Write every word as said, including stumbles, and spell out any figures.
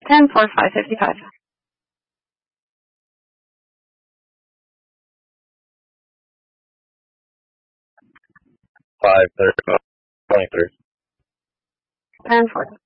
ten for five fifty-five. Five thirty, twenty-three. ten forty.